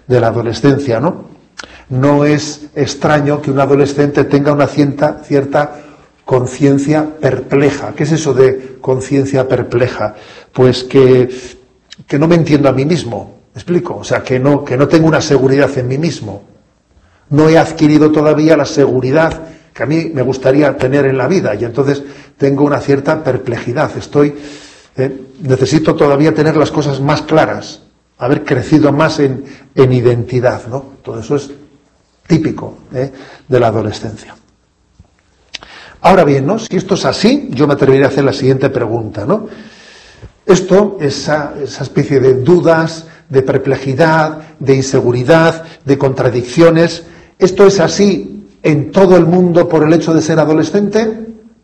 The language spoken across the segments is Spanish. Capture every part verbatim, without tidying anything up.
de la adolescencia, ¿no? No es extraño que un adolescente tenga una cierta, cierta conciencia perpleja. ¿Qué es eso de conciencia perpleja? Pues que, que no me entiendo a mí mismo, ¿me explico? O sea, que no, que no tengo una seguridad en mí mismo. No he adquirido todavía la seguridad que a mí me gustaría tener en la vida, y entonces tengo una cierta perplejidad. Estoy, eh, necesito todavía tener las cosas más claras, haber crecido más en, en identidad, ¿no? Todo eso es típico eh, de la adolescencia. Ahora bien, ¿no? Si esto es así, yo me atrevería a hacer la siguiente pregunta, ¿no? Esto, esa, esa especie de dudas, de perplejidad, de inseguridad, de contradicciones, ¿esto es así en todo el mundo por el hecho de ser adolescente?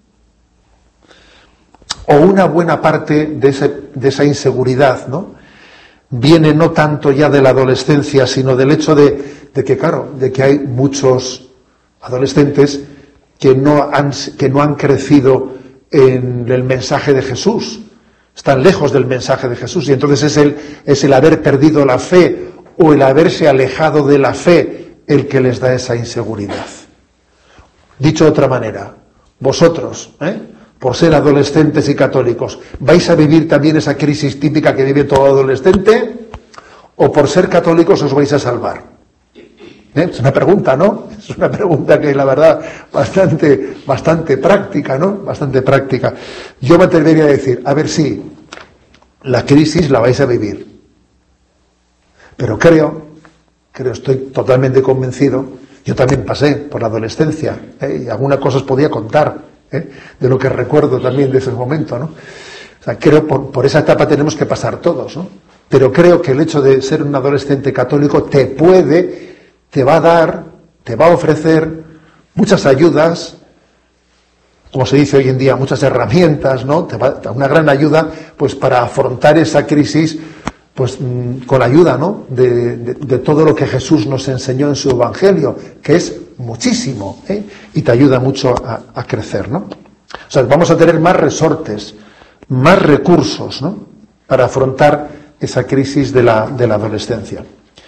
¿O una buena parte de, ese, de esa inseguridad, ¿no?, viene no tanto ya de la adolescencia, sino del hecho de, de que, claro, de que hay muchos adolescentes que no han, que no han crecido en el mensaje de Jesús, están lejos del mensaje de Jesús, y entonces es el, es el haber perdido la fe o el haberse alejado de la fe el que les da esa inseguridad. Dicho de otra manera, vosotros, ¿eh?, por ser adolescentes y católicos, ¿vais a vivir también esa crisis típica que vive todo adolescente? ¿O por ser católicos os vais a salvar? ¿Eh? Es una pregunta, ¿no? Es una pregunta que, la verdad, bastante, bastante práctica, ¿no? Bastante práctica. Yo me atrevería a decir, a ver si la crisis la vais a vivir. Pero creo, creo, estoy totalmente convencido, yo también pasé por la adolescencia, ¿eh? Y algunas cosas podía contar, ¿eh?, de lo que recuerdo también de ese momento, ¿no? O sea, creo por, por esa etapa tenemos que pasar todos, ¿no? Pero creo que el hecho de ser un adolescente católico te puede, te va a dar, te va a ofrecer muchas ayudas, como se dice hoy en día, muchas herramientas, ¿no? Te va a dar una gran ayuda, pues, para afrontar esa crisis, pues, con la ayuda, ¿no?, de, de, de todo lo que Jesús nos enseñó en su Evangelio, que es muchísimo, ¿eh? Y te ayuda mucho a, a crecer, ¿no? O sea, vamos a tener más resortes, más recursos, ¿no?, para afrontar esa crisis de la, de la adolescencia.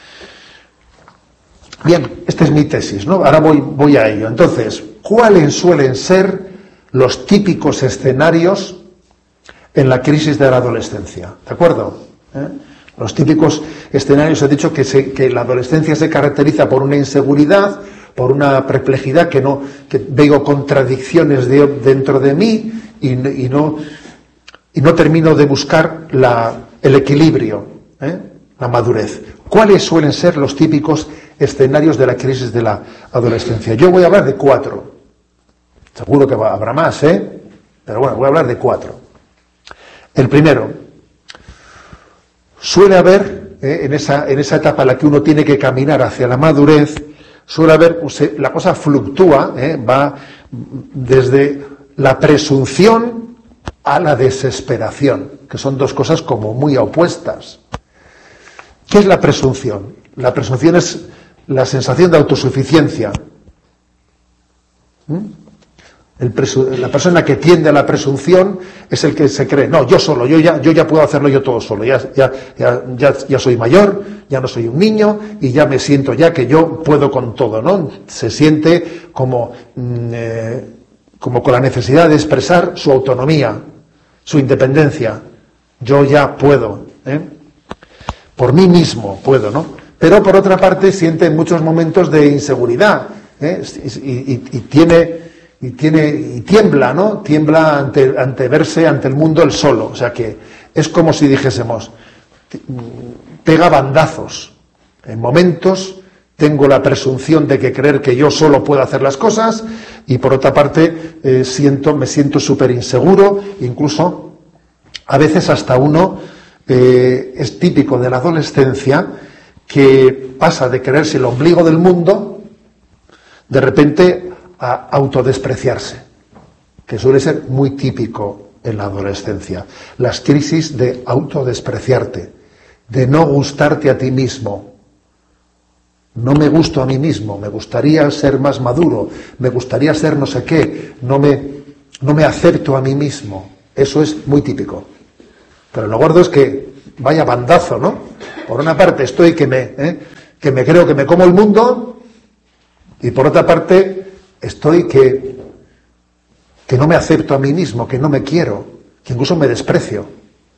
Bien, esta es mi tesis, ¿no? Ahora voy, voy a ello. Entonces, ¿cuáles suelen ser los típicos escenarios en la crisis de la adolescencia? ¿De acuerdo? ¿Eh? Los típicos escenarios, he dicho que, se, que la adolescencia se caracteriza por una inseguridad, por una perplejidad, que no, que veo contradicciones de, dentro de mí y, y no y no termino de buscar la, el equilibrio, ¿eh?, la madurez. ¿Cuáles suelen ser los típicos escenarios de la crisis de la adolescencia? Yo voy a hablar de cuatro. Seguro que va, habrá más, ¿eh? Pero bueno, voy a hablar de cuatro. El primero, suele haber, ¿eh?, en esa, en esa etapa en la que uno tiene que caminar hacia la madurez, suele haber, la cosa fluctúa, ¿eh?, va desde la presunción a la desesperación, que son dos cosas como muy opuestas. ¿Qué es la presunción? La presunción es la sensación de autosuficiencia. ¿Mm? El presu- la persona que tiende a la presunción es el que se cree, no, yo solo, yo ya, yo ya puedo hacerlo yo todo solo, ya, ya, ya, ya, ya soy mayor, ya no soy un niño y ya me siento ya que yo puedo con todo, ¿no? Se siente como, eh, como con la necesidad de expresar su autonomía, su independencia. Yo ya puedo, ¿eh? Por mí mismo puedo, ¿no? Pero por otra parte siente muchos momentos de inseguridad, ¿eh? y, y, y tiene y tiene y tiembla, ¿no? Tiembla ante, ante verse ante el mundo él solo. O sea que es como si dijésemos, pega bandazos. En momentos tengo la presunción de que creer que yo solo puedo hacer las cosas, y por otra parte eh, siento, me siento súper inseguro, incluso a veces hasta uno eh, es típico de la adolescencia que pasa de creerse el ombligo del mundo de repente a autodespreciarse, que suele ser muy típico en la adolescencia. Las crisis de autodespreciarte, de no gustarte a ti mismo. No me gusto a mí mismo, me gustaría ser más maduro, me gustaría ser no sé qué, no me, no me acepto a mí mismo. Eso es muy típico. Pero lo gordo es que vaya bandazo, ¿no? Por una parte estoy que me, ¿eh? que que me creo que me como el mundo, y por otra parte estoy que, que no me acepto a mí mismo, que no me quiero, que incluso me desprecio.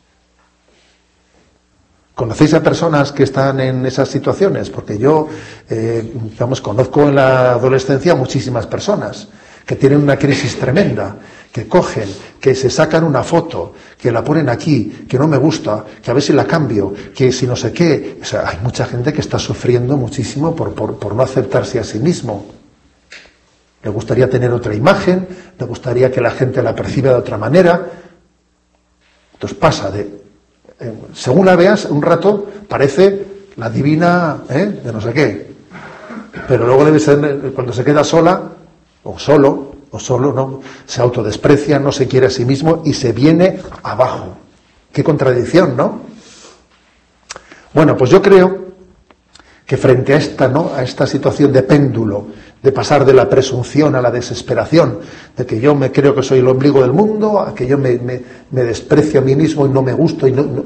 ¿Conocéis a personas que están en esas situaciones? Porque yo, eh, vamos, conozco en la adolescencia muchísimas personas que tienen una crisis tremenda, que cogen, que se sacan una foto, que la ponen aquí, que no me gusta, que a ver si la cambio, que si no sé qué. O sea, hay mucha gente que está sufriendo muchísimo por, por, por no aceptarse a sí mismo. Le gustaría tener otra imagen, le gustaría que la gente la perciba de otra manera. Entonces pasa de... según la veas, un rato parece la divina, ¿eh? de no sé qué. Pero luego le ves cuando se queda sola, o solo, o solo, ¿no? Se autodesprecia, no se quiere a sí mismo y se viene abajo. Qué contradicción, ¿no? Bueno, pues yo creo que frente a esta, ¿no? a esta situación de péndulo, de pasar de la presunción a la desesperación, de que yo me creo que soy el ombligo del mundo, a que yo me, me, me desprecio a mí mismo y no me gusto, y no, no.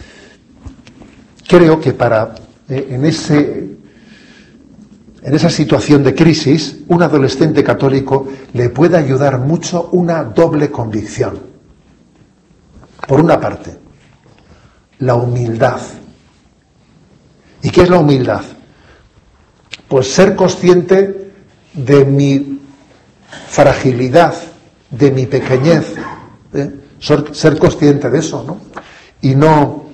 Creo que para eh, en ese en esa situación de crisis, un adolescente católico le puede ayudar mucho una doble convicción. Por una parte, la humildad. ¿Y qué es la humildad? Pues ser consciente de mi fragilidad, de mi pequeñez, ¿eh? ser, ser consciente de eso, ¿no? Y no,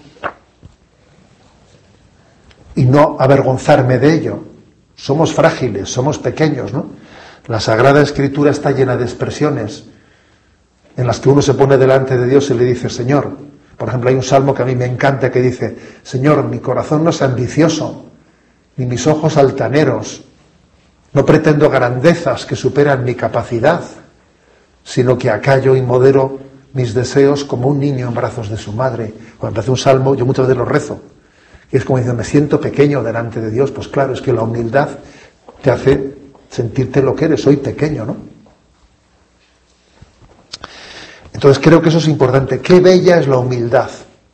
y no avergonzarme de ello. Somos frágiles, somos pequeños, ¿no? La Sagrada Escritura está llena de expresiones en las que uno se pone delante de Dios y le dice, Señor, por ejemplo, hay un salmo que a mí me encanta que dice, Señor, mi corazón no es ambicioso, ni mis ojos altaneros, no pretendo grandezas que superan mi capacidad, sino que acallo y modero mis deseos como un niño en brazos de su madre. Cuando hace un salmo, yo muchas veces lo rezo, y es como diciendo, me siento pequeño delante de Dios. Pues claro, es que la humildad te hace sentirte lo que eres, soy pequeño, ¿no? Entonces creo que eso es importante. Qué bella es la humildad.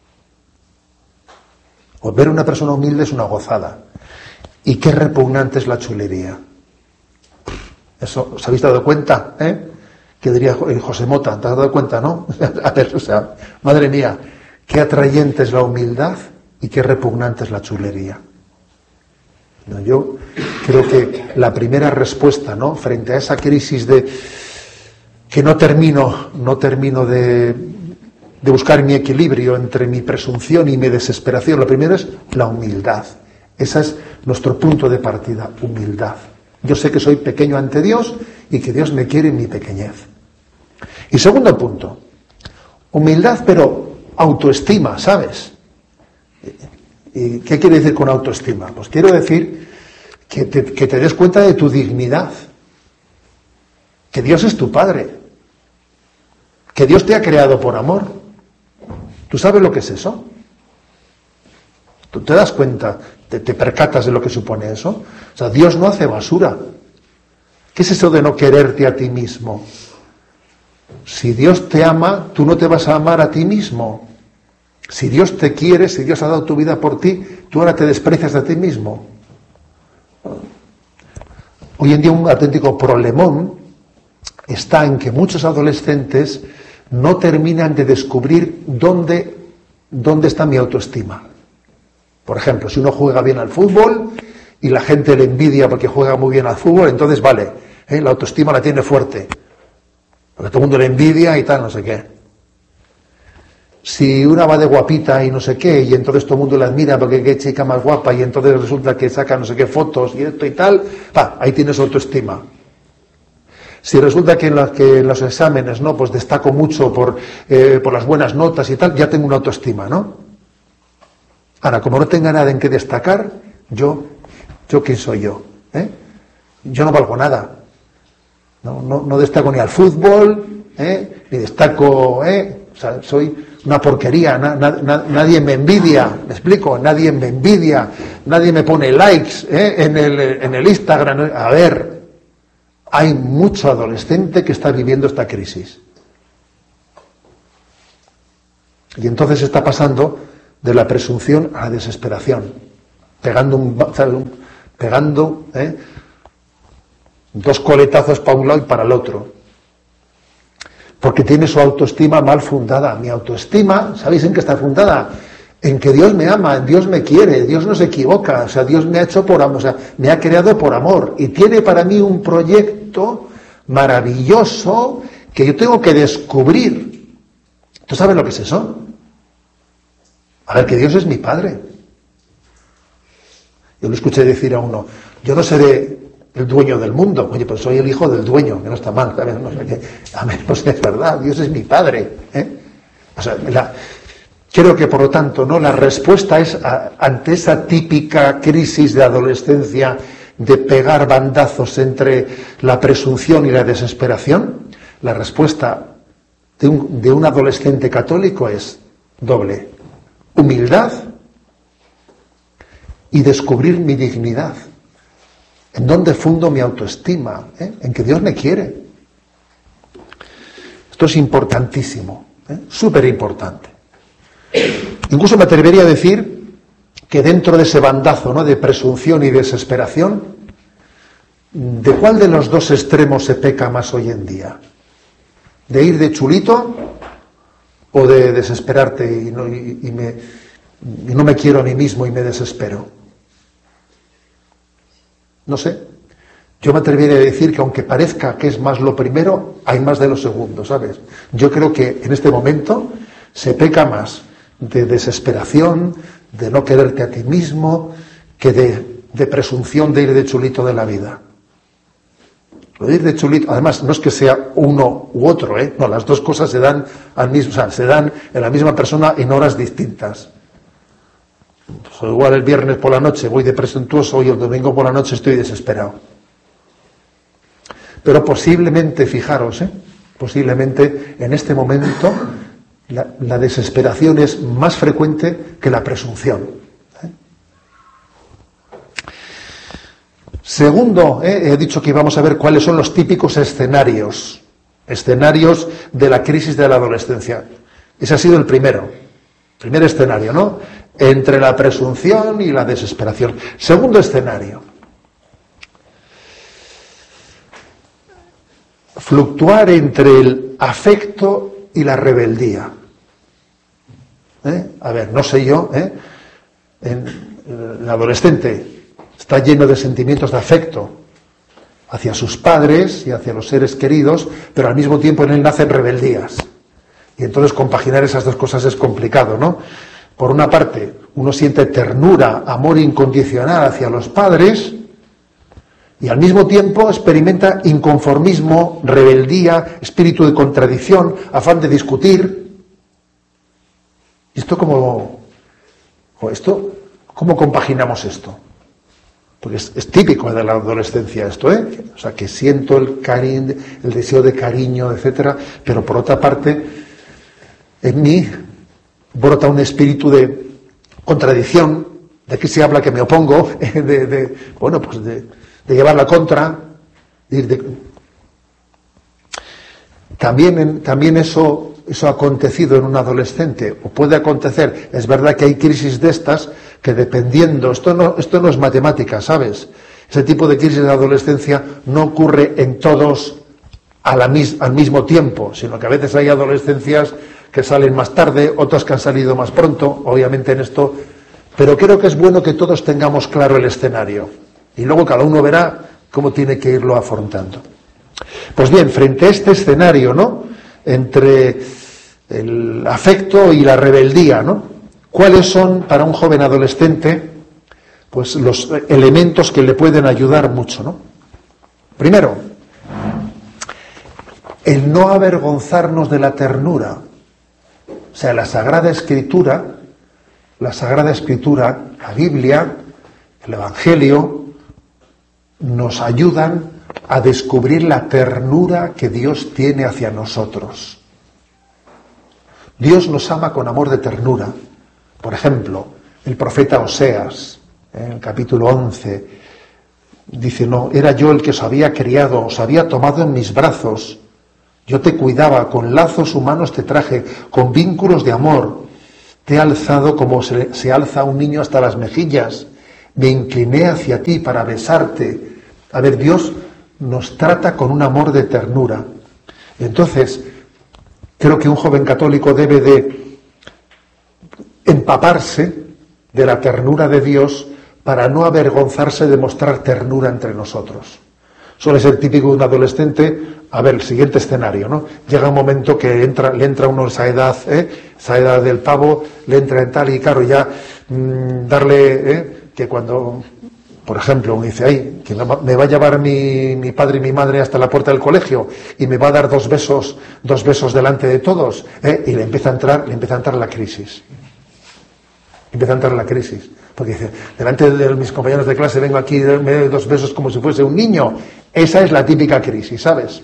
O ver a una persona humilde es una gozada. Y qué repugnante es la chulería. Eso, ¿os habéis dado cuenta? ¿Eh? Que diría José Mota, ¿te has dado cuenta, no? A ver, o sea, madre mía, qué atrayente es la humildad y qué repugnante es la chulería. No, yo creo que la primera respuesta, ¿no?, frente a esa crisis de que no termino, no termino de, de buscar mi equilibrio entre mi presunción y mi desesperación, lo primero es la humildad. Ese es nuestro punto de partida, humildad. Yo sé que soy pequeño ante Dios y que Dios me quiere en mi pequeñez. Y segundo punto, humildad pero autoestima, ¿sabes? ¿Y qué quiere decir con autoestima? Pues quiero decir que te, que te des cuenta de tu dignidad, que Dios es tu Padre, que Dios te ha creado por amor. ¿Tú sabes lo que es eso? ¿Tú te das cuenta, te, te percatas de lo que supone eso? O sea, Dios no hace basura. ¿Qué es eso de no quererte a ti mismo? Si Dios te ama, tú no te vas a amar a ti mismo. Si Dios te quiere, si Dios ha dado tu vida por ti, tú ahora te desprecias a ti mismo. Hoy en día un auténtico problemón está en que muchos adolescentes no terminan de descubrir dónde, dónde está mi autoestima. Por ejemplo, si uno juega bien al fútbol y la gente le envidia porque juega muy bien al fútbol, entonces vale, ¿eh? La autoestima la tiene fuerte, porque todo el mundo le envidia y tal, no sé qué. Si una va de guapita y no sé qué, y entonces todo el mundo la admira porque qué chica más guapa, y entonces resulta que saca no sé qué fotos y esto y tal, pa, ahí tienes autoestima. Si resulta que en, la, que en los exámenes, ¿no?, pues destaco mucho por, eh, por las buenas notas y tal, ya tengo una autoestima, ¿no? Ahora, como no tenga nada en que destacar, yo, ¿yo quién soy yo? ¿Eh? Yo no valgo nada. No, no, no destaco ni al fútbol, ¿eh?, ni destaco, ¿eh? O sea, soy una porquería, na, na, na, nadie me envidia, ¿me explico? Nadie me envidia, nadie me pone likes, ¿eh?, en el, en el Instagram. A ver, hay mucho adolescente que está viviendo esta crisis. Y entonces está pasando de la presunción a la desesperación, pegando un, pegando ¿eh? dos coletazos para un lado y para el otro. Porque tiene su autoestima mal fundada. Mi autoestima, ¿sabéis en qué está fundada? En que Dios me ama, Dios me quiere, Dios no se equivoca, o sea, Dios me ha hecho por amor, o sea, me ha creado por amor y tiene para mí un proyecto maravilloso que yo tengo que descubrir. ¿Tú sabes lo que es eso? A ver, que Dios es mi Padre. Yo lo escuché decir a uno, yo no seré el dueño del mundo, oye, pero soy el hijo del dueño, que no está mal, ¿sabes? No sé qué. A ver, pues es verdad, Dios es mi Padre, ¿eh? O sea, la... Creo que, por lo tanto, ¿no? La respuesta es a, ante esa típica crisis de adolescencia de pegar bandazos entre la presunción y la desesperación, la respuesta de un, de un adolescente católico es doble: humildad y descubrir mi dignidad. ¿En dónde fundo mi autoestima? ¿Eh? En que Dios me quiere. Esto es importantísimo, ¿eh? Súper importante. Incluso me atrevería a decir que dentro de ese bandazo, ¿no?, de presunción y desesperación, ¿de cuál de los dos extremos se peca más hoy en día? ¿De ir de chulito o de desesperarte y no, y, y me, y no me quiero a mí mismo y me desespero? No sé. Yo me atrevería a decir que aunque parezca que es más lo primero, hay más de lo segundo, ¿sabes? Yo creo que en este momento se peca más de desesperación, de no quererte a ti mismo, que de, de presunción de ir de chulito de la vida. Lo de ir de chulito, además, no es que sea uno u otro, ¿eh? No, las dos cosas se dan al mismo, o sea, se dan en la misma persona en horas distintas. Pues igual el viernes por la noche voy de presuntuoso y el domingo por la noche estoy desesperado. Pero posiblemente, fijaros, ¿eh? posiblemente en este momento La, la desesperación es más frecuente que la presunción. ¿eh? Segundo, ¿eh? he dicho que íbamos a ver cuáles son los típicos escenarios, escenarios de la crisis de la adolescencia. Ese ha sido el primero, primer escenario, ¿no? Entre la presunción y la desesperación. Segundo escenario, fluctuar entre el afecto y la rebeldía. ¿Eh? A ver, no sé yo, ¿eh? En, el adolescente está lleno de sentimientos de afecto hacia sus padres y hacia los seres queridos, pero al mismo tiempo en él nacen rebeldías. Y entonces compaginar esas dos cosas es complicado, ¿no? Por una parte, uno siente ternura, amor incondicional hacia los padres, y al mismo tiempo experimenta inconformismo, rebeldía, espíritu de contradicción, afán de discutir. ¿Y esto cómo, o esto, cómo compaginamos esto? Porque es, es típico de la adolescencia esto, ¿eh? O sea, que siento el cariño, el deseo de cariño, etcétera, pero por otra parte, en mí brota un espíritu de contradicción. ¿De qué se habla? Que me opongo, de, de bueno, pues de... de llevar la contra, de ir de... También, también eso, eso ha acontecido en un adolescente, o puede acontecer. Es verdad que hay crisis de estas que dependiendo, esto no, esto no es matemática, ¿sabes? Ese tipo de crisis de adolescencia no ocurre en todos a la mis, al mismo tiempo, sino que a veces hay adolescencias que salen más tarde, otras que han salido más pronto, obviamente en esto, pero creo que es bueno que todos tengamos claro el escenario. Y luego cada uno verá cómo tiene que irlo afrontando. Pues bien, frente a este escenario, ¿no?, entre el afecto y la rebeldía, ¿no?, ¿cuáles son para un joven adolescente, pues, los elementos que le pueden ayudar mucho, ¿no? Primero, el no avergonzarnos de la ternura. O sea, la Sagrada Escritura, la Sagrada Escritura, la Biblia, el Evangelio, nos ayudan a descubrir la ternura que Dios tiene hacia nosotros. Dios nos ama con amor de ternura. Por ejemplo, el profeta Oseas, en el capítulo once, dice, no, era yo el que os había criado, os había tomado en mis brazos, yo te cuidaba, con lazos humanos te traje, con vínculos de amor, te he alzado como se, se alza un niño hasta las mejillas, me incliné hacia ti para besarte. A ver, Dios nos trata con un amor de ternura. Entonces, creo que un joven católico debe de empaparse de la ternura de Dios para no avergonzarse de mostrar ternura entre nosotros. Suele ser típico de un adolescente. A ver, el siguiente escenario, ¿no? Llega un momento que entra, le entra a uno esa edad, ¿eh? esa edad del pavo, le entra en tal y claro, ya mmm, darle, ¿eh? que cuando, por ejemplo, uno dice, ay, que me va a llevar mi, mi padre y mi madre hasta la puerta del colegio y me va a dar dos besos, dos besos delante de todos, ¿eh? y le empieza a entrar, le empieza a entrar la crisis. Empieza a entrar la crisis. Porque dice, delante de mis compañeros de clase vengo aquí y me doy dos besos como si fuese un niño. Esa es la típica crisis, ¿sabes?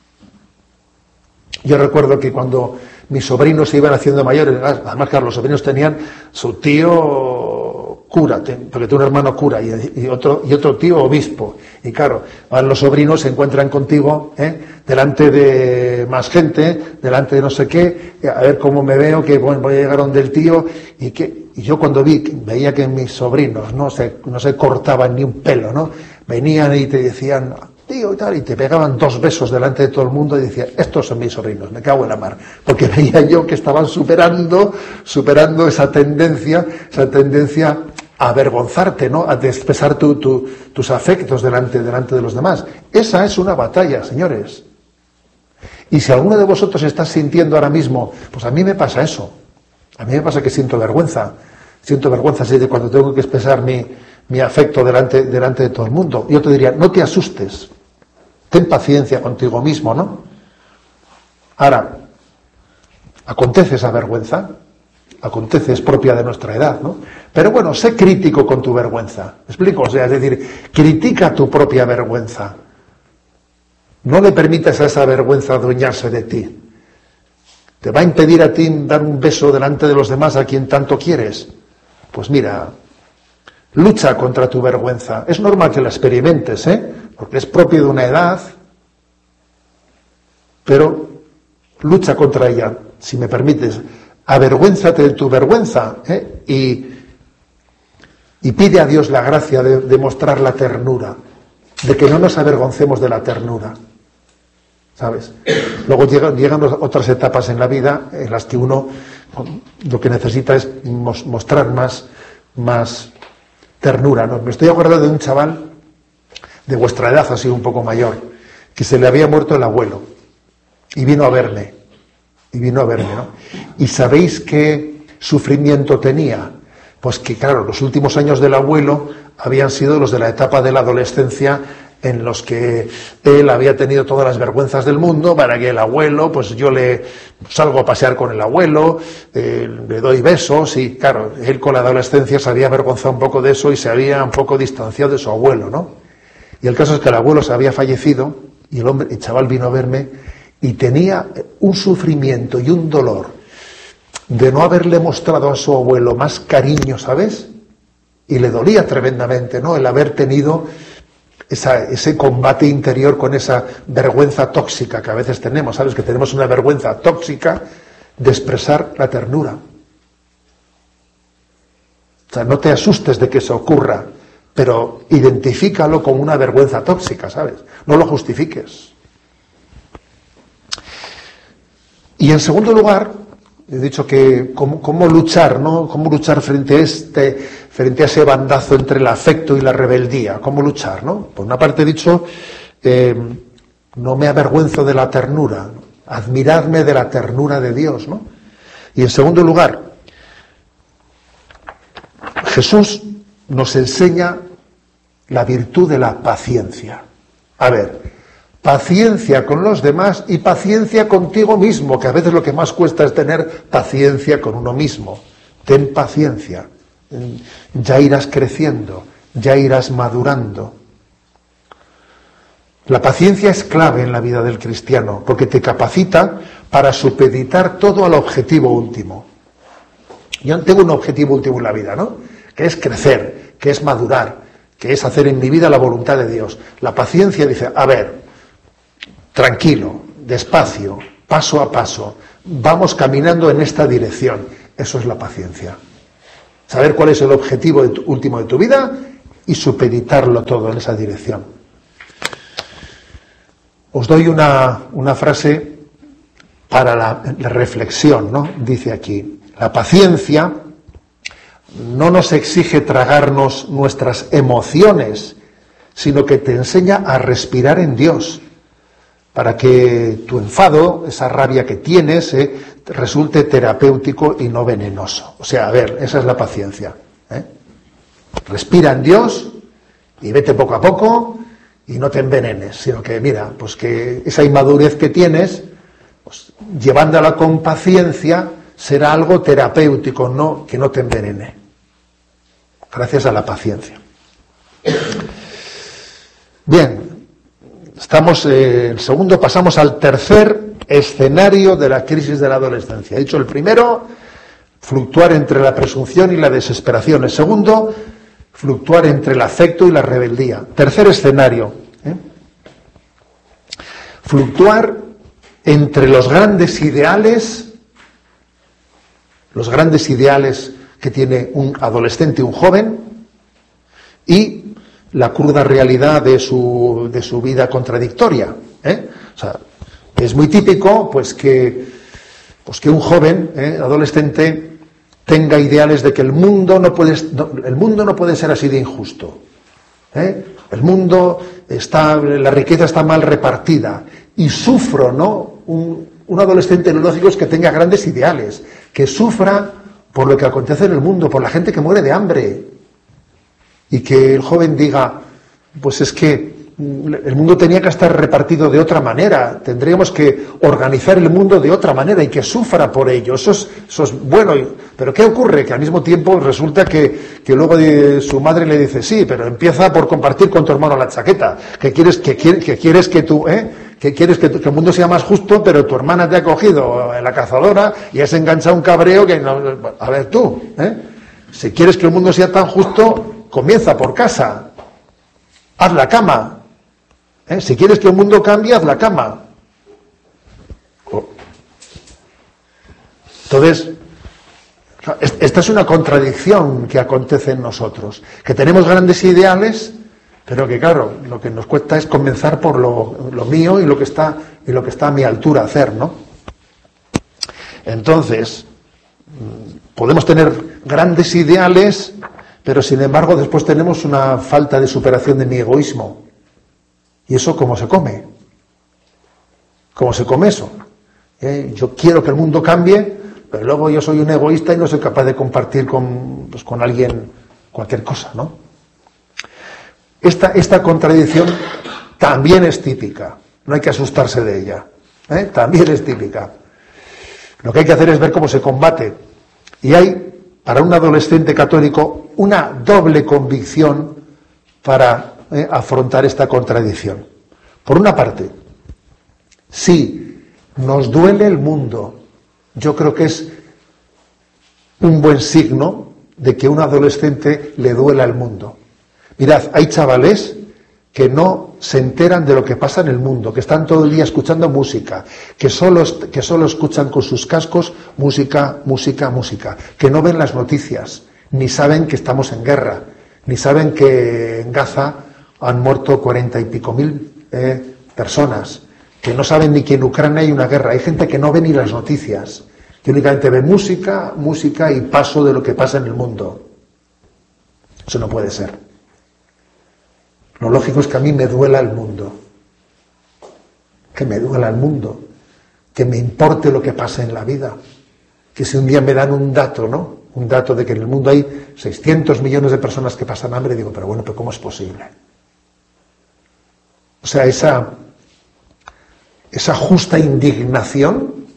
Yo recuerdo que cuando mis sobrinos se iban haciendo mayores, además claro, los sobrinos tenían su tío cura, porque tengo un hermano cura y, y, otro, y otro tío obispo. Y claro, van los sobrinos, se encuentran contigo, ¿eh? delante de más gente, delante de no sé qué, a ver cómo me veo, que bueno, voy a llegar donde el tío, y que y yo cuando vi, veía que mis sobrinos no se, no se cortaban ni un pelo, ¿no? Venían y te decían, tío y tal, y te pegaban dos besos delante de todo el mundo y decía, estos son mis sobrinos, me cago en la mar, porque veía yo que estaban superando, superando esa tendencia, esa tendencia a avergonzarte, ¿no? A expresar tu, tu, tus afectos delante, delante de los demás. Esa es una batalla, señores. Y si alguno de vosotros está sintiendo ahora mismo, pues a mí me pasa eso. A mí me pasa que siento vergüenza. Siento vergüenza así de cuando tengo que expresar mi, mi afecto delante, delante de todo el mundo. Yo te diría, no te asustes. Ten paciencia contigo mismo, ¿no? Ahora, acontece esa vergüenza. Acontece, es propia de nuestra edad, ¿no? Pero bueno, sé crítico con tu vergüenza. ¿Me explico? O sea, es decir, critica tu propia vergüenza. No le permitas a esa vergüenza adueñarse de ti. ¿Te va a impedir a ti dar un beso delante de los demás a quien tanto quieres? Pues mira, lucha contra tu vergüenza. Es normal que la experimentes, ¿eh? Porque es propio de una edad, pero lucha contra ella, si me permites. Avergüénzate de tu vergüenza, ¿eh? y, y pide a Dios la gracia de, de mostrar la ternura, de que no nos avergoncemos de la ternura. ¿Sabes? Luego llegan, llegan otras etapas en la vida en las que uno lo que necesita es mostrar más, más ternura, ¿no? Me estoy acordando de un chaval de vuestra edad, así un poco mayor, que se le había muerto el abuelo y vino a verme, y vino a verme, ¿no? ¿Y sabéis qué sufrimiento tenía? Pues que, claro, los últimos años del abuelo habían sido los de la etapa de la adolescencia, en los que él había tenido todas las vergüenzas del mundo para que el abuelo, pues yo le salgo a pasear con el abuelo, eh, le doy besos y claro, él con la adolescencia se había avergonzado un poco de eso y se había un poco distanciado de su abuelo, ¿no? Y el caso es que el abuelo se había fallecido y el hombre, el chaval vino a verme y tenía un sufrimiento y un dolor de no haberle mostrado a su abuelo más cariño, ¿sabes? Y le dolía tremendamente, ¿no? El haber tenido Esa, ese combate interior con esa vergüenza tóxica que a veces tenemos, ¿sabes? Que tenemos una vergüenza tóxica de expresar la ternura. O sea, no te asustes de que eso ocurra, pero identifícalo como una vergüenza tóxica, ¿sabes? No lo justifiques. Y en segundo lugar, he dicho que cómo, cómo luchar, ¿no? Cómo luchar frente a este, frente a ese bandazo entre el afecto y la rebeldía. Cómo luchar, ¿no? Por una parte he dicho, eh, no me avergüenzo de la ternura, admiradme de la ternura de Dios, ¿no? Y en segundo lugar, Jesús nos enseña la virtud de la paciencia. A ver, paciencia con los demás y paciencia contigo mismo, que a veces lo que más cuesta es tener paciencia con uno mismo. Ten paciencia, ya irás creciendo, ya irás madurando. La paciencia es clave en la vida del cristiano, porque te capacita para supeditar todo al objetivo último. Yo tengo un objetivo último en la vida, ¿no? Que es crecer, que es madurar, que es hacer en mi vida la voluntad de Dios. La paciencia dice, a ver, tranquilo, despacio, paso a paso, vamos caminando en esta dirección. Eso es la paciencia. Saber cuál es el objetivo de tu, último de tu vida y supeditarlo todo en esa dirección. Os doy una, una frase para la, la reflexión, ¿no? Dice aquí, la paciencia no nos exige tragarnos nuestras emociones, sino que te enseña a respirar en Dios, para que tu enfado, esa rabia que tienes, eh, resulte terapéutico y no venenoso. O sea, a ver, esa es la paciencia, ¿eh? Respira en Dios y vete poco a poco y no te envenenes, sino que mira, pues que esa inmadurez que tienes, pues, llevándola con paciencia, será algo terapéutico, no que no te envenene. Gracias a la paciencia. Bien, estamos, eh, el segundo, pasamos al tercer escenario de la crisis de la adolescencia. He dicho el primero, fluctuar entre la presunción y la desesperación. El segundo, fluctuar entre el afecto y la rebeldía. Tercer escenario, ¿eh? fluctuar entre los grandes ideales, los grandes ideales que tiene un adolescente, un joven, y la cruda realidad de su, de su vida contradictoria, ¿eh? O sea, es muy típico, pues que, pues que un joven, ¿eh? adolescente, tenga ideales de que el mundo no puede, no, el mundo no puede ser así de injusto, ¿eh? El mundo está, la riqueza está mal repartida, y sufro, ¿no? Un, un adolescente, lo lógico es que tenga grandes ideales, que sufra por lo que acontece en el mundo, por la gente que muere de hambre, y que el joven diga, pues es que el mundo tenía que estar repartido de otra manera, tendríamos que organizar el mundo de otra manera, y que sufra por ello. Eso es, eso es bueno, pero ¿qué ocurre? Que al mismo tiempo resulta que, que luego de, su madre le dice, sí, pero empieza por compartir con tu hermano la chaqueta, que quieres que, que, quieres que tú, ¿eh? que quieres que, tu, que el mundo sea más justo, pero tu hermana te ha cogido en la cazadora y has enganchado un cabreo que no, a ver tú, ¿eh? Si quieres que el mundo sea tan justo, comienza por casa, haz la cama. ¿Eh? Si quieres que el mundo cambie, haz la cama. Entonces, esta es una contradicción que acontece en nosotros, que tenemos grandes ideales, pero que claro, lo que nos cuesta es comenzar por lo, lo mío y lo que está y lo que está a mi altura hacer, ¿no? Entonces, podemos tener grandes ideales, pero sin embargo después tenemos una falta de superación de mi egoísmo. ¿Y eso cómo se come? ¿Cómo se come eso? ¿Eh? Yo quiero que el mundo cambie, pero luego yo soy un egoísta y no soy capaz de compartir con, pues, con alguien cualquier cosa, ¿no? Esta, esta contradicción también es típica, no hay que asustarse de ella, ¿eh? También es típica. Lo que hay que hacer es ver cómo se combate. Y hay, para un adolescente católico, una doble convicción para Eh, afrontar esta contradicción. Por una parte, si nos duele el mundo, yo creo que es un buen signo de que un adolescente le duela el mundo. Mirad, hay chavales que no se enteran de lo que pasa en el mundo, que están todo el día escuchando música, que solo, que solo escuchan con sus cascos música, música, música, que no ven las noticias, ni saben que estamos en guerra, ni saben que en Gaza han muerto cuarenta y pico mil eh, personas, que no saben ni que en Ucrania hay una guerra. Hay gente que no ve ni las noticias, que únicamente ve música, música y paso de lo que pasa en el mundo. Eso no puede ser. Lo lógico es que a mí me duela el mundo, que me duela el mundo, que me importe lo que pasa en la vida, que si un día me dan un dato, ¿no? Un dato de que en el mundo hay seiscientos millones de personas que pasan hambre, digo, pero bueno, pero ¿cómo es posible? O sea, esa, esa justa indignación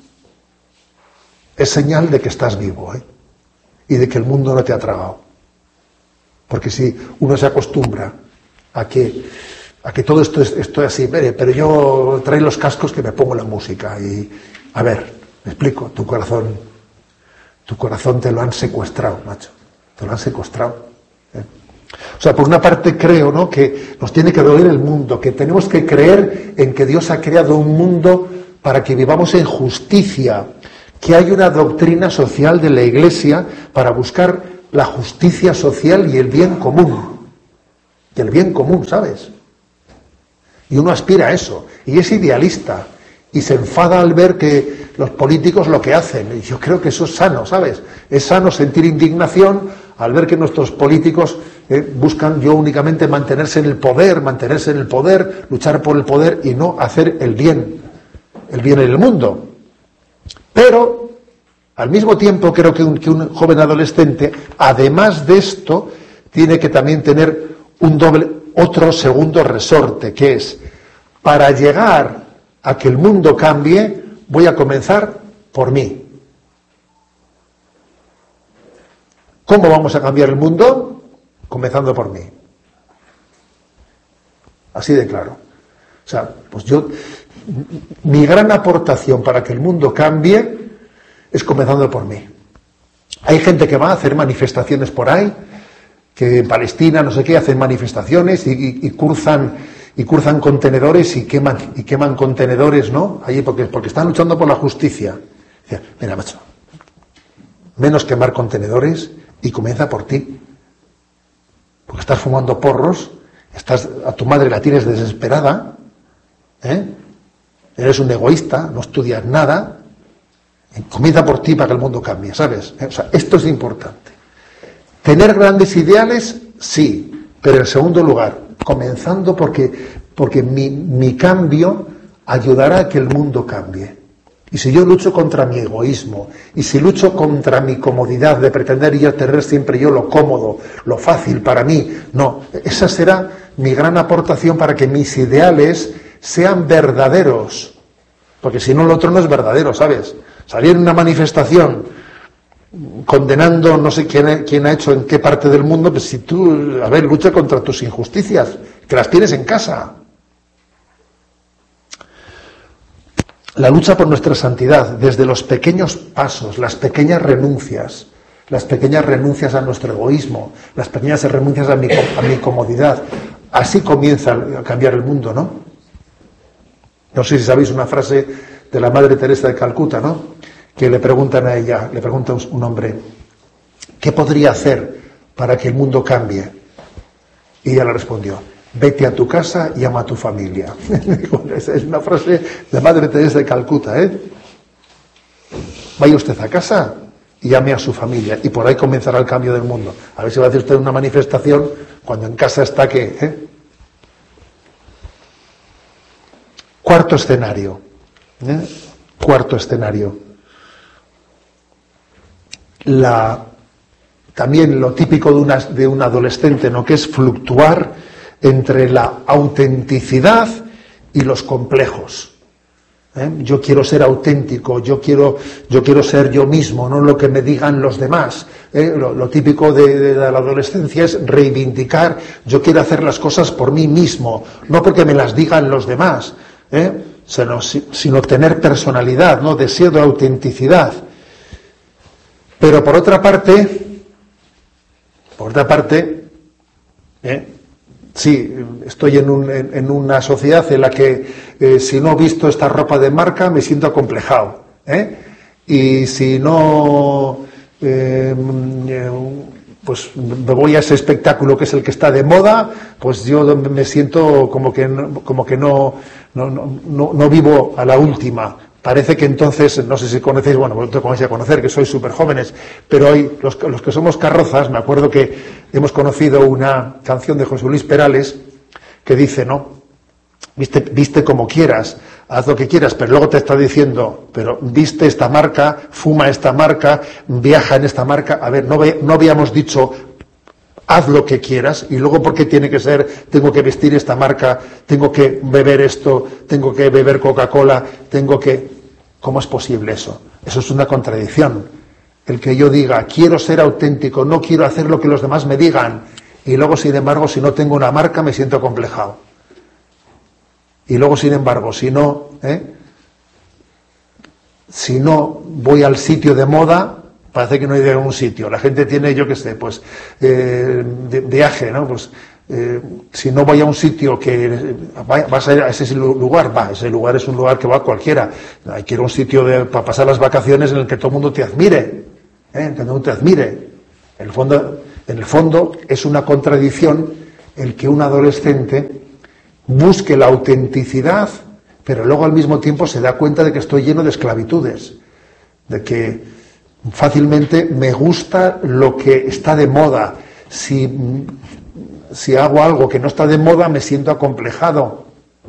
es señal de que estás vivo, ¿eh? Y de que el mundo no te ha tragado. Porque si uno se acostumbra a que, a que todo esto es, esto es así, pero yo traigo los cascos que me pongo la música y, a ver, me explico, tu corazón, tu corazón te lo han secuestrado, macho, te lo han secuestrado. ¿eh? O sea, por una parte creo, ¿no?, que nos tiene que doler el mundo, que tenemos que creer en que Dios ha creado un mundo para que vivamos en justicia, que hay una doctrina social de la Iglesia para buscar la justicia social y el bien común. y el bien común, ¿sabes? Y uno aspira a eso, y es idealista, y se enfada al ver que los políticos lo que hacen. Y yo creo que eso es sano, ¿sabes? Es sano sentir indignación al ver que nuestros políticos eh, buscan yo únicamente mantenerse en el poder, mantenerse en el poder, luchar por el poder y no hacer el bien, el bien en el mundo. Pero, al mismo tiempo, creo que un, que un joven adolescente, además de esto, tiene que también tener un doble, otro segundo resorte, que es, para llegar a que el mundo cambie, voy a comenzar por mí. ¿Cómo vamos a cambiar el mundo? Comenzando por mí. Así de claro. O sea, pues yo, mi gran aportación para que el mundo cambie es comenzando por mí. Hay gente que va a hacer manifestaciones por ahí, que en Palestina, no sé qué, hacen manifestaciones y, y, y cruzan y cruzan contenedores y queman y queman contenedores, ¿no? Allí porque, porque están luchando por la justicia. Dice, mira, macho, menos quemar contenedores y comienza por ti. Porque estás fumando porros, estás, a tu madre la tienes desesperada, ¿eh? Eres un egoísta, no estudias nada. Comienza por ti para que el mundo cambie, ¿sabes? O sea, esto es importante. Tener grandes ideales, sí, pero en segundo lugar, comenzando porque, porque mi, mi cambio ayudará a que el mundo cambie. Y si yo lucho contra mi egoísmo, y si lucho contra mi comodidad de pretender yo tener siempre yo lo cómodo, lo fácil para mí, no, esa será mi gran aportación para que mis ideales sean verdaderos. Porque si no, lo otro no es verdadero, ¿sabes? Salir en una manifestación condenando no sé quién, quién ha hecho en qué parte del mundo, pues si tú, a ver, lucha contra tus injusticias, que las tienes en casa. La lucha por nuestra santidad, desde los pequeños pasos, las pequeñas renuncias, las pequeñas renuncias a nuestro egoísmo, las pequeñas renuncias a mi, a mi comodidad, así comienza a cambiar el mundo, ¿no? No sé si sabéis una frase de la Madre Teresa de Calcuta, ¿no? Que le preguntan a ella, le pregunta un hombre, ¿qué podría hacer para que el mundo cambie? Y ella le respondió, vete a tu casa y ama a tu familia. Esa es una frase de Madre Teresa de Calcuta, ¿eh? Vaya usted a casa y ame a su familia, y por ahí comenzará el cambio del mundo. A ver si va a hacer usted una manifestación cuando en casa está que... ¿eh? Cuarto escenario. ¿eh? Cuarto escenario. La, también lo típico de, una, de un adolescente, ¿no? Que es fluctuar entre la autenticidad y los complejos. ¿Eh? Yo quiero ser auténtico, yo quiero, yo quiero ser yo mismo, no lo que me digan los demás. ¿Eh? Lo, lo típico de, de la adolescencia es reivindicar, yo quiero hacer las cosas por mí mismo, no porque me las digan los demás, ¿eh? sino, sino tener personalidad, ¿no? Deseo de autenticidad. Pero por otra parte, por otra parte, ¿eh? sí, estoy en, un, en, en una sociedad en la que eh, si no he visto esta ropa de marca me siento acomplejado, ¿eh? Y si no, eh, pues me voy a ese espectáculo que es el que está de moda, pues yo me siento como que no, como que no, no, no, no vivo a la última. Parece que entonces, no sé si conocéis, bueno, vosotros vais a conocer, que sois súper jóvenes, pero hoy, los, los que somos carrozas, me acuerdo que hemos conocido una canción de José Luis Perales que dice, ¿no? Viste, viste como quieras, haz lo que quieras, pero luego te está diciendo, pero viste esta marca, fuma esta marca, viaja en esta marca. A ver, no, ve, no habíamos dicho, haz lo que quieras, y luego ¿por qué tiene que ser, tengo que vestir esta marca, tengo que beber esto, tengo que beber Coca-Cola, tengo que... ¿Cómo es posible eso? Eso es una contradicción. El que yo diga, quiero ser auténtico, no quiero hacer lo que los demás me digan, y luego, sin embargo, si no tengo una marca, me siento acomplejado. Y luego, sin embargo, si no, ¿eh? si no voy al sitio de moda, parece que no hay de un sitio. La gente tiene, yo qué sé, pues, eh, de, viaje, ¿no? Pues, eh, si no voy a un sitio que va, vas a ir a ese lugar, va, ese lugar es un lugar que va cualquiera. Hay que ir a un sitio de, para pasar las vacaciones en el que todo el mundo te admire, ¿eh? En el que todo el mundo te admire. En el fondo, en el fondo es una contradicción el que un adolescente busque la autenticidad, pero luego al mismo tiempo se da cuenta de que estoy lleno de esclavitudes, de que fácilmente me gusta lo que está de moda. Si, si hago algo que no está de moda, me siento acomplejado.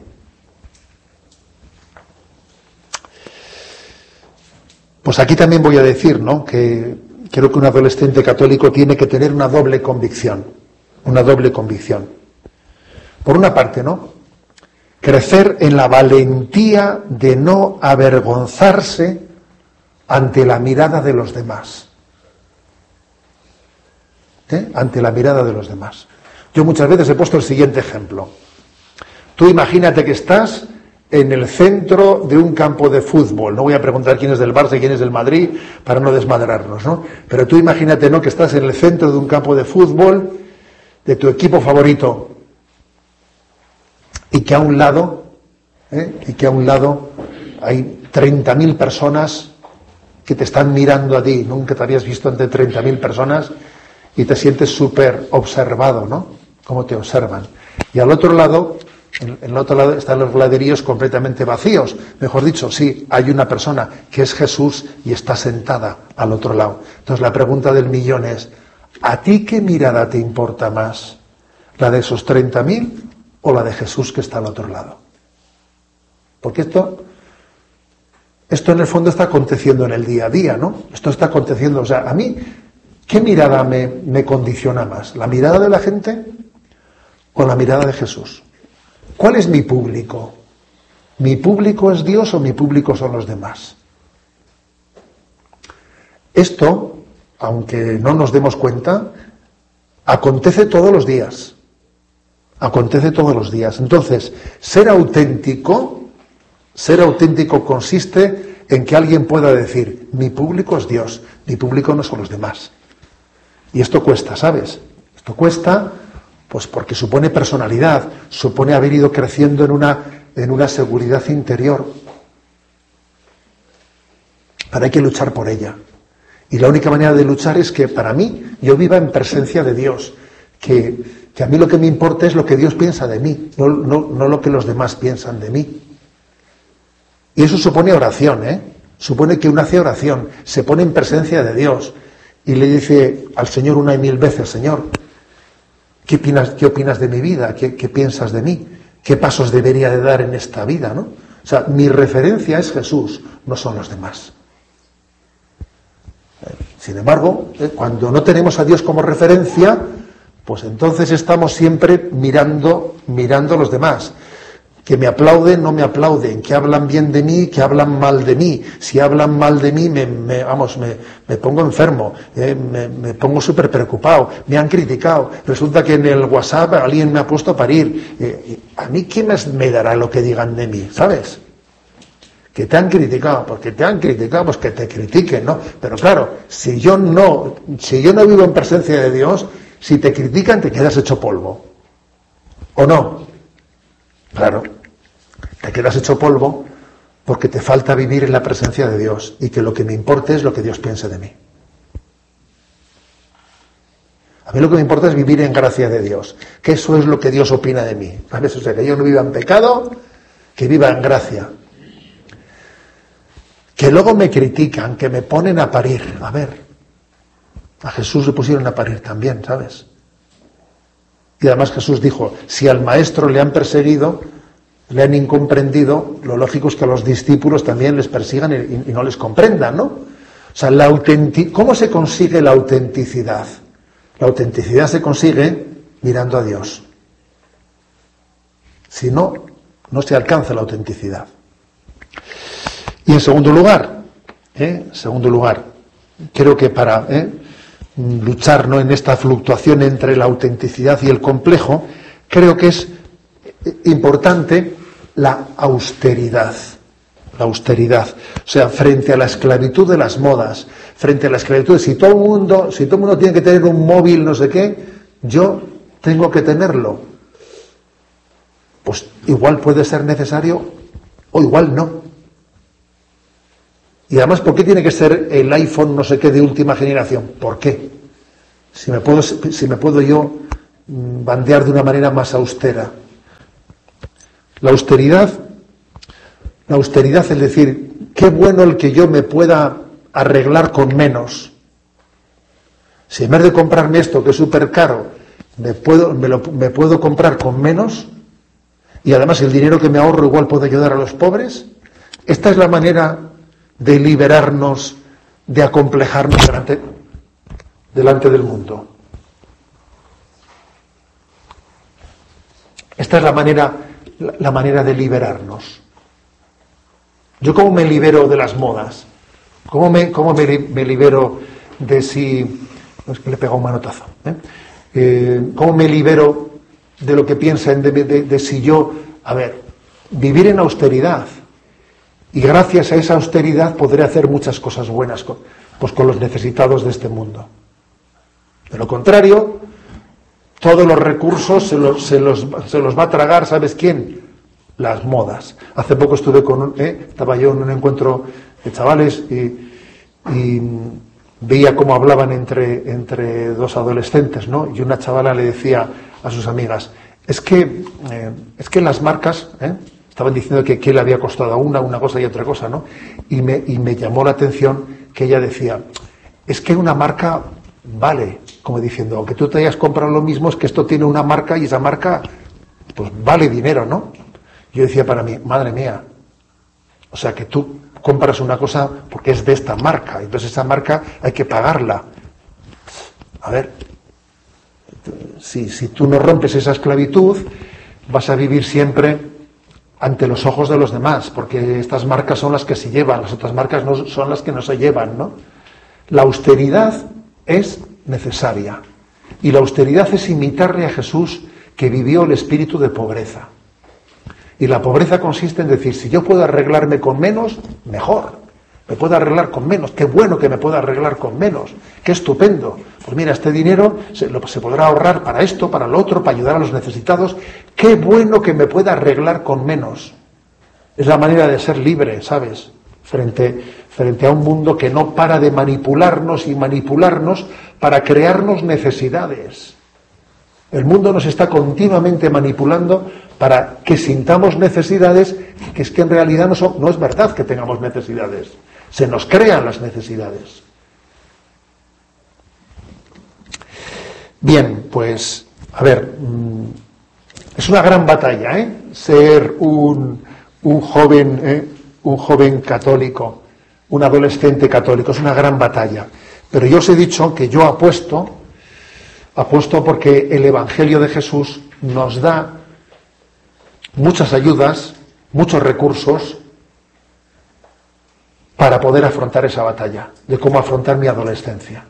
Pues aquí también voy a decir, ¿no?, que creo que un adolescente católico tiene que tener una doble convicción, una doble convicción. Por una parte, ¿no?, crecer en la valentía de no avergonzarse ante la mirada de los demás. ¿Eh? Ante la mirada de los demás. Yo muchas veces he puesto el siguiente ejemplo. Tú imagínate que estás en el centro de un campo de fútbol. No voy a preguntar quién es del Barça y quién es del Madrid para no desmadrarnos, ¿no? Pero tú imagínate, ¿no?, que estás en el centro de un campo de fútbol de tu equipo favorito y que a un lado, ¿eh? y que a un lado hay treinta mil personas que te están mirando a ti. Nunca te habías visto ante treinta mil personas y te sientes súper observado, ¿no? Cómo te observan. Y al otro lado, en, en el otro lado están los graderíos completamente vacíos. Mejor dicho, sí, hay una persona que es Jesús y está sentada al otro lado. Entonces la pregunta del millón es, ¿a ti qué mirada te importa más? ¿La de esos treinta mil o la de Jesús que está al otro lado? Porque esto, esto en el fondo está aconteciendo en el día a día, ¿no? Esto está aconteciendo, o sea, a mí, ¿qué mirada me, me condiciona más? ¿La mirada de la gente o la mirada de Jesús? ¿Cuál es mi público? ¿Mi público es Dios o mi público son los demás? Esto, aunque no nos demos cuenta, acontece todos los días. Acontece todos los días. Entonces, ser auténtico, ser auténtico consiste en que alguien pueda decir, mi público es Dios, mi público no son los demás. Y esto cuesta, ¿sabes? Esto cuesta, pues porque supone personalidad, supone haber ido creciendo en una, en una seguridad interior. Pero hay que luchar por ella. Y la única manera de luchar es que, para mí, yo viva en presencia de Dios. Que, que a mí lo que me importa es lo que Dios piensa de mí, no, no, no lo que los demás piensan de mí. Y eso supone oración, ¿eh? Supone que uno hace oración, se pone en presencia de Dios y le dice al Señor una y mil veces, Señor, ¿qué opinas, qué opinas de mi vida? ¿Qué, qué piensas de mí? ¿Qué pasos debería de dar en esta vida, ¿no? O sea, mi referencia es Jesús, no son los demás. Sin embargo, cuando no tenemos a Dios como referencia, pues entonces estamos siempre mirando, mirando a los demás. Que me aplauden, no me aplauden, que hablan bien de mí, que hablan mal de mí. Si hablan mal de mí, me, me, vamos, me, me pongo enfermo, eh, me, me pongo súper preocupado, me han criticado. Resulta que en el WhatsApp alguien me ha puesto a parir. Eh, ¿A mí qué más me dará lo que digan de mí? ¿Sabes? Que te han criticado, porque te han criticado, pues que te critiquen, ¿no? Pero claro, si yo no, si yo no vivo en presencia de Dios, si te critican te quedas hecho polvo. ¿O no? Claro, te quedas hecho polvo porque te falta vivir en la presencia de Dios y que lo que me importe es lo que Dios piense de mí. A mí lo que me importa es vivir en gracia de Dios, que eso es lo que Dios opina de mí, ¿sabes? O sea, que yo no viva en pecado, que viva en gracia. Que luego me critican, que me ponen a parir. A ver, a Jesús le pusieron a parir también, ¿sabes? Y además Jesús dijo, si al maestro le han perseguido, le han incomprendido, lo lógico es que a los discípulos también les persigan y, y no les comprendan, ¿no? O sea, la autenti- ¿cómo se consigue la autenticidad? La autenticidad se consigue mirando a Dios. Si no, no se alcanza la autenticidad. Y en segundo lugar, ¿eh? En segundo lugar, creo que para... ¿eh? luchar, ¿no?, en esta fluctuación entre la autenticidad y el complejo, creo que es importante la austeridad. La austeridad. O sea, frente a la esclavitud de las modas, frente a la esclavitud de si todo el mundo, si todo el mundo tiene que tener un móvil, no sé qué, yo tengo que tenerlo. Pues igual puede ser necesario o igual no. Y además, ¿por qué tiene que ser el iPhone no sé qué de última generación? ¿Por qué? Si me puedo, si me puedo yo bandear de una manera más austera. La austeridad, la austeridad es decir, qué bueno el que yo me pueda arreglar con menos. Si en vez de comprarme esto que es súper caro, me puedo, me, lo, me puedo comprar con menos, y además el dinero que me ahorro igual puedo ayudar a los pobres. Esta es la manera de liberarnos, de acomplejarnos delante, delante del mundo. Esta es la manera, la, la manera de liberarnos. ¿Yo cómo me libero de las modas? ¿Cómo me, cómo me, me libero de si... No, es que le he pegado un manotazo. ¿eh? Eh, ¿Cómo me libero de lo que piensan de, de, de si yo... A ver, vivir en austeridad. Y gracias a esa austeridad podré hacer muchas cosas buenas con, pues con los necesitados de este mundo. De lo contrario, todos los recursos se los, se los, se los va a tragar, ¿sabes quién? Las modas. Hace poco estuve con un, ¿eh? estaba yo en un encuentro de chavales y, y veía cómo hablaban entre, entre dos adolescentes, ¿no? Y una chavala le decía a sus amigas, es que, eh, es que las marcas, ¿eh? estaban diciendo que, que le había costado una, una cosa y otra cosa, ¿no? Y me, y me llamó la atención que ella decía, es que una marca vale, como diciendo, aunque tú te hayas comprado lo mismo, es que esto tiene una marca y esa marca, pues vale dinero, ¿no? Yo decía para mí, madre mía, o sea que tú compras una cosa porque es de esta marca, entonces esa marca hay que pagarla. A ver, si, si tú no rompes esa esclavitud, vas a vivir siempre ante los ojos de los demás, porque estas marcas son las que se llevan, las otras marcas no son las que no se llevan, ¿no? La austeridad es necesaria, y la austeridad es imitarle a Jesús, que vivió el espíritu de pobreza. Y la pobreza consiste en decir, si yo puedo arreglarme con menos, mejor. Me puedo arreglar con menos, qué bueno que me pueda arreglar con menos, qué estupendo. Pues mira, este dinero se, lo, se podrá ahorrar para esto, para lo otro, para ayudar a los necesitados. Qué bueno que me pueda arreglar con menos. Es la manera de ser libre, ¿sabes? Frente, frente a un mundo que no para de manipularnos y manipularnos para crearnos necesidades. El mundo nos está continuamente manipulando para que sintamos necesidades, que es que en realidad no, son, no es verdad que tengamos necesidades. Se nos crean las necesidades. Bien, pues, a ver, es una gran batalla, ¿eh? Ser un, un joven, ¿eh? un joven católico, un adolescente católico, es una gran batalla. Pero yo os he dicho que yo apuesto, apuesto porque el Evangelio de Jesús nos da muchas ayudas, muchos recursos para poder afrontar esa batalla, de cómo afrontar mi adolescencia.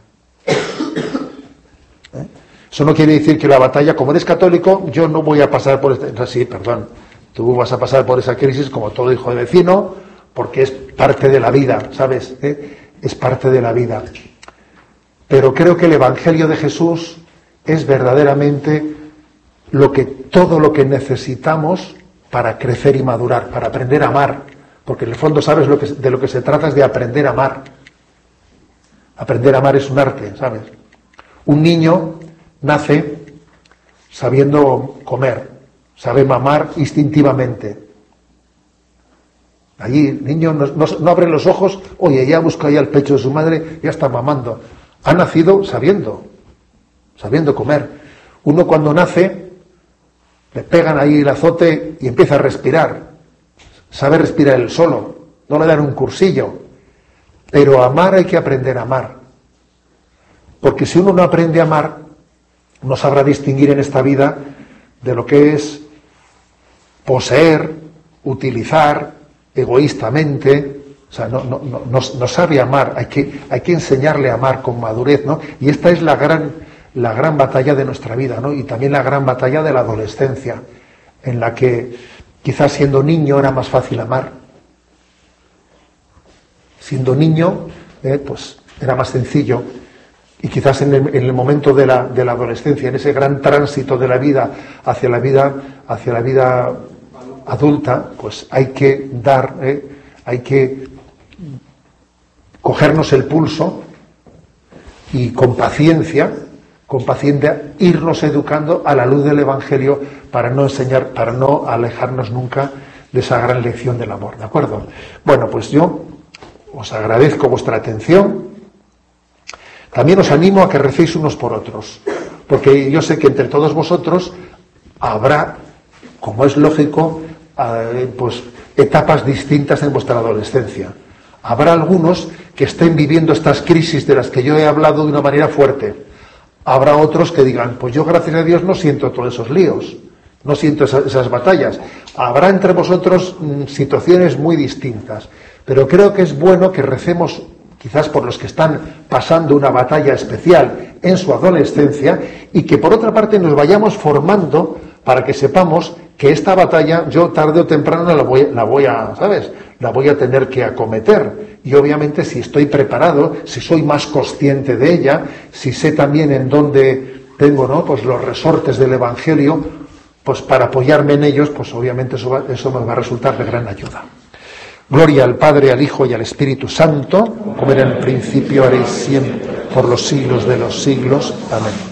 ¿Eh? Eso no quiere decir que la batalla, como eres católico, yo no voy a pasar por este... Sí, perdón, tú vas a pasar por esa crisis como todo hijo de vecino, porque es parte de la vida, ¿sabes? ¿Eh? Es parte de la vida. Pero creo que el Evangelio de Jesús es verdaderamente lo que, todo lo que necesitamos para crecer y madurar, para aprender a amar. Porque en el fondo, ¿sabes? Lo que, de lo que se trata es de aprender a amar. Aprender a amar es un arte, ¿sabes? Un niño nace sabiendo comer, sabe mamar instintivamente. Allí el niño no, no, no abre los ojos, oye, ya busca ahí al pecho de su madre, ya está mamando. Ha nacido sabiendo, sabiendo comer. Uno cuando nace, le pegan ahí el azote y empieza a respirar. Sabe respirar él solo, no le dan un cursillo. Pero amar hay que aprender a amar. Porque si uno no aprende a amar, no sabrá distinguir en esta vida de lo que es poseer, utilizar egoístamente. O sea, no, no, no, no, no sabe amar, hay que, hay que enseñarle a amar con madurez, ¿no? Y esta es la gran, la gran batalla de nuestra vida, ¿no? Y también la gran batalla de la adolescencia, en la que quizás siendo niño era más fácil amar. Siendo niño, eh, pues era más sencillo. Y quizás en el, en el momento de la, de la adolescencia, en ese gran tránsito de la vida hacia la vida, hacia la vida adulta, pues hay que dar, eh, hay que cogernos el pulso y con paciencia con paciencia, irnos educando a la luz del Evangelio para no enseñar, para no alejarnos nunca de esa gran lección del amor, ¿de acuerdo? Bueno, pues yo os agradezco vuestra atención. También os animo a que recéis unos por otros, porque yo sé que entre todos vosotros habrá, como es lógico, eh, pues etapas distintas en vuestra adolescencia. Habrá algunos que estén viviendo estas crisis de las que yo he hablado de una manera fuerte. Habrá otros que digan, pues yo gracias a Dios no siento todos esos líos, no siento esas, esas batallas. Habrá entre vosotros mmm, situaciones muy distintas, pero creo que es bueno que recemos quizás por los que están pasando una batalla especial en su adolescencia y que por otra parte nos vayamos formando para que sepamos que esta batalla yo tarde o temprano la voy, la voy a, ¿sabes? La voy a tener que acometer. Y obviamente si estoy preparado, si soy más consciente de ella, si sé también en dónde tengo, ¿no?, pues los resortes del Evangelio, pues para apoyarme en ellos, pues obviamente eso, va, eso me va a resultar de gran ayuda. Gloria al Padre, al Hijo y al Espíritu Santo, como era en el principio, ahora y siempre, por los siglos de los siglos. Amén.